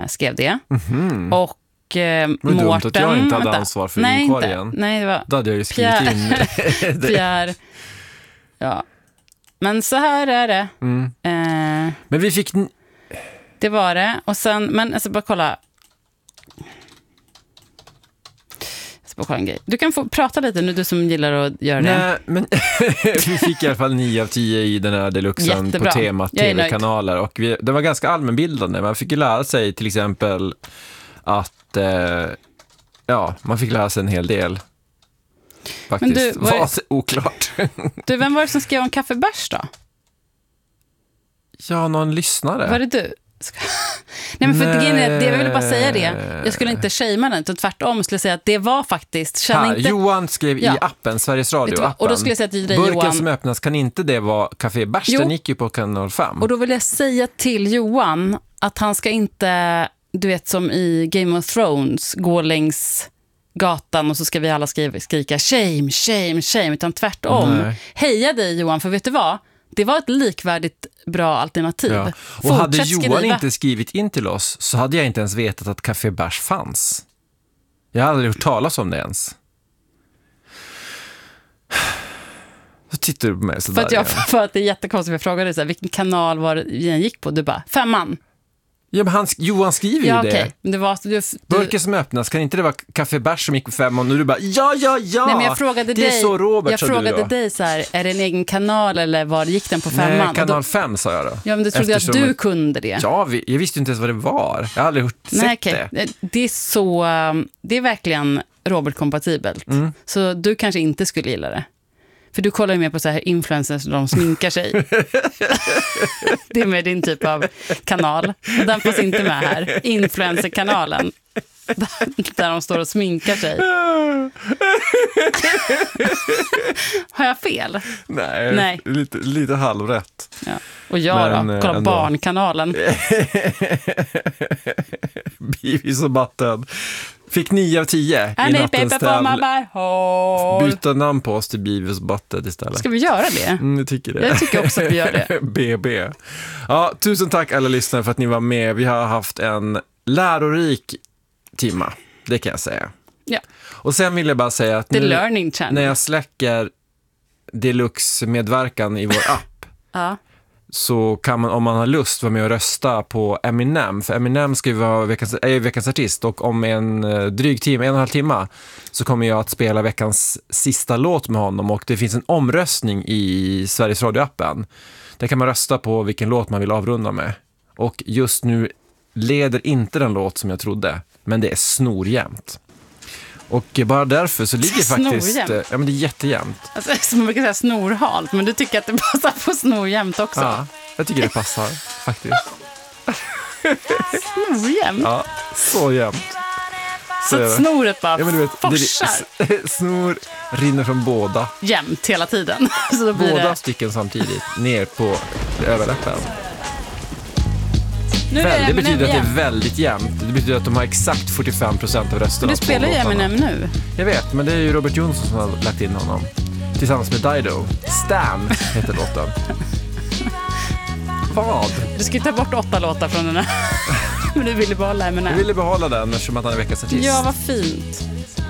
skrev det. Mhm. Och Men Mårten... dumt att jag inte hade ansvar för inkorgen. Nej, det var Då hade jag ju skrivit in det. Pierre. Ja. Men så här är det. Men vi fick... Det var det. Och sen, men jag ska bara kolla. Jag ska bara kolla en grej. Du kan få prata lite nu, du som gillar att göra det. Nej, men vi fick i alla fall 9 av 10 i den här deluxen Jättebra. på temat tv-kanaler. Och det var ganska allmänbildande. Man fick ju lära sig till exempel att man fick lära sig en hel del. Faktiskt. Men du, var oklart. Du, vem var det som skrev om kaffebärs då? Ja, någon lyssnare. Var det du? Nej, men för det jag ville bara säga det. Jag skulle inte shamea den, utan tvärtom skulle jag säga att det var faktiskt... Johan skrev i appen, Sveriges Radio-appen. Och då skulle jag säga till dig, Burken Johan, som öppnas, kan inte det vara Café Bärs? Den gick ju på kanal 5. Och då vill jag säga till Johan att han ska inte, du vet som i Game of Thrones, gå längs gatan och så ska vi alla skrika shame, shame, shame, utan tvärtom. Nej. Heja dig Johan, för vet du vad? Det var ett likvärdigt bra alternativ. Ja. Och hade Johan inte skrivit in till oss så hade jag inte ens vetat att Café Bärs fanns. Jag hade aldrig hört talas om det ens. Så tittar du på mig sådär. För att det är jättekonstigt, jag frågade dig så här, vilken kanal var det den gick på? Du bara, 5. Ja, men Johan skriver ju det. Men det var, Burken som öppnas, kan inte det vara Café Bärs som gick på 5? Och nu du bara, ja. Nej, men jag frågade det är dig, så Robert, jag frågade dig så här, är det en egen kanal eller var gick den på 5? Nej, kanal 5 sa jag då. Ja, men du trodde att du kunde det. Ja, jag visste inte ens vad det var. Jag har aldrig sett det. Det är så, det är verkligen Robert-kompatibelt. Så du kanske inte skulle gilla det. För du kollar ju mer på så här influencers där de sminkar sig. Det är med din typ av kanal. Och den finns inte med här. Influencer-kanalen. Där de står och sminkar sig. Har jag fel? Nej. Lite halvrätt. Ja. Och jag då? Kolla Barnkanalen. Beavis och Butthead. Fick 9 av 10 i nattens tävling. Byta namn på oss till Beavis och Butthead istället. Ska vi göra det? Jag tycker det. Jag tycker också att vi gör det. BB. Ja, tusen tack alla lyssnare för att ni var med. Vi har haft en lärorik timma. Det kan jag säga. Ja. Och sen vill jag bara säga att Learning Channel. När jag släcker Deluxe-medverkan i vår app så kan man, om man har lust, vara med och rösta på Eminem. För Eminem ska ju vara veckans artist. Och om en dryg timme, 1,5 timme, så kommer jag att spela veckans sista låt med honom. Och det finns en omröstning i Sveriges Radio-appen. Där kan man rösta på vilken låt man vill avrunda med. Och just nu leder inte den låt som jag trodde. Men det är snorjämnt. Och bara därför så ligger faktiskt... Ja, men det är jättejämnt. Alltså, som man brukar säga snorhalt, men du tycker att det passar på snorjämnt också? Ja, jag tycker det passar faktiskt. Snorjämnt? Ja, så jämnt. Så att snoret bara forsar? Snor rinner från båda. Jämnt hela tiden. Så då blir båda stycken samtidigt, ner på överläppen. Det betyder att det är väldigt jämnt. Det betyder att de har exakt 45% av rösterna. Men du spelar ju Eminem nu. Jag vet, men det är ju Robert Jonsson som har lagt in honom. Tillsammans med Dido. Stan heter låten. Vad? Du ska ju ta bort 8 låtar från den här. Men du ville behålla Eminem. Jag ville behålla den eftersom att han är veckans artist. Ja, vad fint.